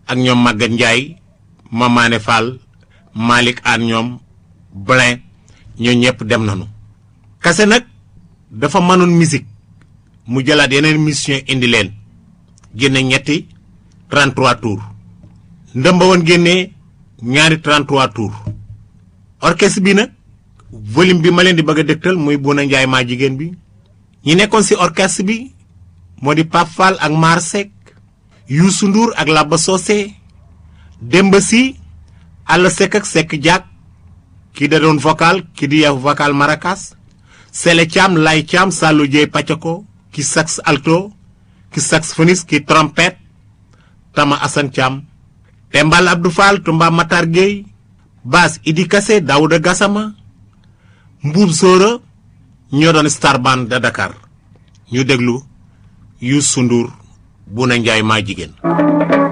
ak ñoom Maguette Ndiaye Mamane Fall Malick Anne ñoom Blin ñoo ñëpp dem nañu. Kassé nag dafa mënoon musique mu jëlaat yeneen musicien indi leen génne ñetti 33 tours ndëmba woon génnee ñaari 33 tours orchestre bi nag volume bi ma leen di bëgg a dëgtal muy Bouna Ndiaye maa jigéen bi ñi nekkoon ci orchestre bi moo di Pape Fall ak Mar Seck Youssou Ndour ak Laba Socé Demba Sy Alla Seck ak Seck Diak kii da doon vocal ki di vocal maracas Sele Thiam Lay Thiam Sallou Dieye Pacako ki sax alto ki saxophoniste ki trompette Tama Assane Thiam Tembal Abdou Fall Tumba Matar Gueye basse Idi Kassé Daouda Gassama Mbuub Sora ñoo doon star band de Dakar ñu déglu Youssou Ndour Bouna Ndiaye maa jigéen